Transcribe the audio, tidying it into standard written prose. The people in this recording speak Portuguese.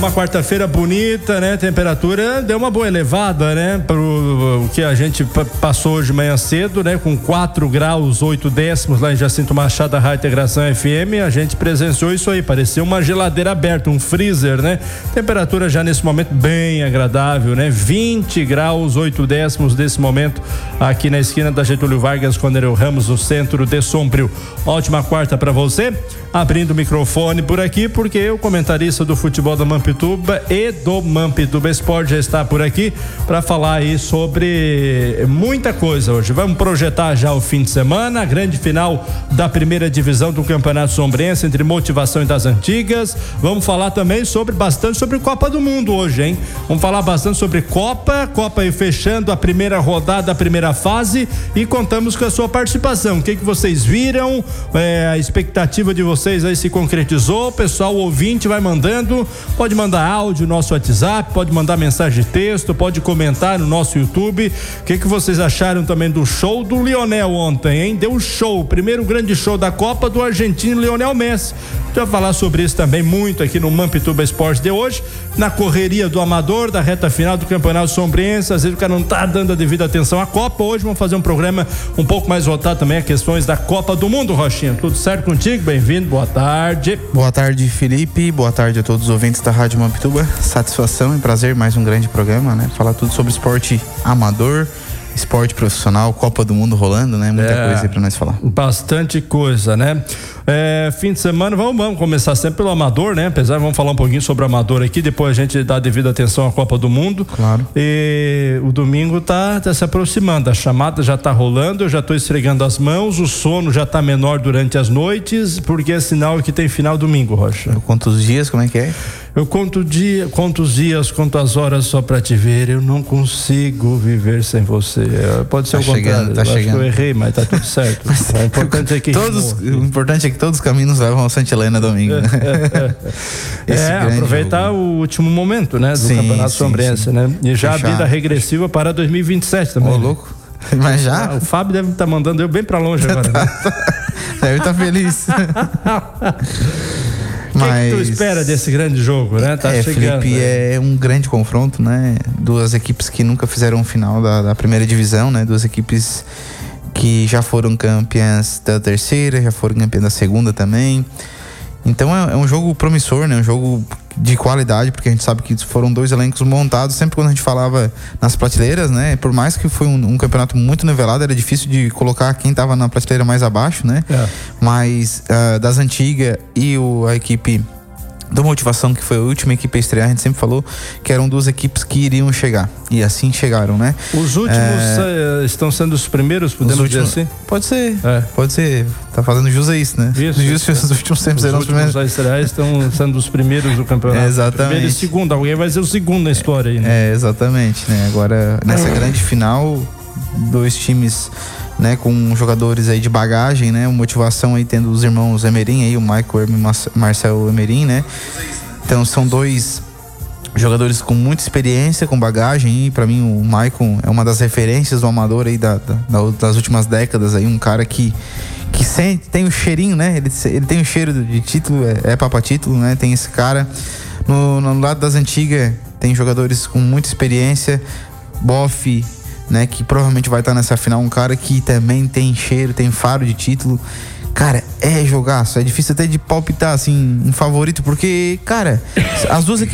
Uma quarta-feira bonita, né? Temperatura deu uma boa elevada, né? Pro que a gente passou hoje de manhã cedo, né? Com 4 graus 8 décimos lá em Jacinto Machado, da Rádio Integração FM, a gente presenciou isso aí, parecia uma geladeira aberta, um freezer, né? Temperatura já nesse momento bem agradável, né? 20 graus 8 décimos desse momento aqui na esquina da Getúlio Vargas com Nereu Ramos, no centro de Sombrio. Ótima quarta para você. Abrindo o microfone por aqui, porque o comentarista do futebol da Mampituba e do Mampituba Esporte já está por aqui para falar aí sobre muita coisa hoje. Vamos projetar já o fim de semana, a grande final da primeira divisão do Campeonato Sombrense entre Motivação e das Antigas. Vamos falar também bastante sobre Copa do Mundo hoje, hein? Vamos falar bastante sobre Copa aí fechando a primeira rodada, a primeira fase, e contamos com a sua participação. O que vocês viram? A expectativa de vocês aí se concretizou? O pessoal ouvinte vai mandando, pode mandar áudio no nosso WhatsApp, pode mandar mensagem de texto, pode comentar no nosso YouTube. O que vocês acharam também do show do Lionel ontem, hein? Deu um show, o primeiro grande show da Copa do argentino Lionel Messi. A gente vai falar sobre isso também muito aqui no Mampituba Esporte de hoje, na correria do amador, da reta final do Campeonato Sombrense. Às vezes o cara não tá dando a devida atenção à Copa. Hoje vamos fazer um programa um pouco mais voltado também a questões da Copa do Mundo. Rochinha, tudo certo contigo? Bem-vindo, boa tarde. Boa tarde, Felipe, boa tarde a todos os ouvintes da Rádio Mampituba. Satisfação e prazer, mais um grande programa, né? Falar tudo sobre esporte amador, esporte profissional, Copa do Mundo rolando, né? Muita coisa aí pra nós falar. Bastante coisa, né? Fim de semana, vamos começar sempre pelo amador, né? Vamos falar um pouquinho sobre o amador aqui, depois a gente dá devida atenção à Copa do Mundo. Claro. E o domingo tá se aproximando, a chamada já tá rolando, eu já tô esfregando as mãos, o sono já tá menor durante as noites, porque é sinal que tem final domingo, Rocha. Eu conto os dias, como é que é? Eu conto os dias, conto as horas só pra te ver, eu não consigo viver sem você. Pode ser o contrário, tá acho chegando. que eu errei, mas tá tudo certo. O importante é que o importante é que todos os caminhos levam ao Santa Helena domingo. Aproveitar jogo, o último momento, né, do Campeonato Sombrense, né? E já a vida regressiva para 2027 também. Ô, louco. Mas já? O Fábio deve estar mandando eu bem pra longe agora. Né? Deve estar feliz. O que tu espera desse grande jogo, né? Tá chegando. Felipe, é um grande confronto, né? Duas equipes que nunca fizeram um final da primeira divisão, né? Duas equipes que já foram campeãs da terceira, já foram campeãs da segunda também. Então é um jogo promissor, né? Um jogo de qualidade, porque a gente sabe que foram dois elencos montados. Sempre quando a gente falava nas prateleiras, né? Por mais que foi um campeonato muito nivelado, era difícil de colocar quem estava na prateleira mais abaixo, né? Mas das Antigas e a equipe do Motivação, que foi a última equipe a estrear, a gente sempre falou que eram duas equipes que iriam chegar, e assim chegaram, né? Os últimos estão sendo os primeiros, podemos dizer assim? Pode ser, tá fazendo jus a isso, né? Isso. Os últimos tempos serão os primeiros. Os estrear estão sendo os primeiros do campeonato. Exatamente. Primeiro e segundo, alguém vai ser o segundo na história aí, né? Exatamente, né? Agora, nessa grande final, dois times, né, com jogadores aí de bagagem, né, Motivação aí tendo os irmãos Emerim aí, o Michael e o Marcel Emerim, né, então são dois jogadores com muita experiência, com bagagem, e pra mim o Michael é uma das referências do amador aí das últimas décadas aí, um cara que tem o cheirinho, né, ele tem o cheiro de título, é papa título, né, tem esse cara. No lado das Antigas tem jogadores com muita experiência, Boff, né, que provavelmente vai estar nessa final, um cara que também tem cheiro, tem faro de título. Cara, é jogaço, é difícil até de palpitar assim um favorito, porque, cara, as duas equipes